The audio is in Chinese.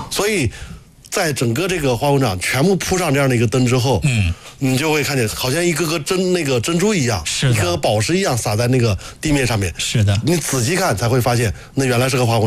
所以在整个这个花卉场全部铺上这样的一个灯之后，你就会看见好像一个个珍珠一样，一颗宝石一样洒在那个地面上面。 是的， 你仔细看才会发现，那原来是个花卉场。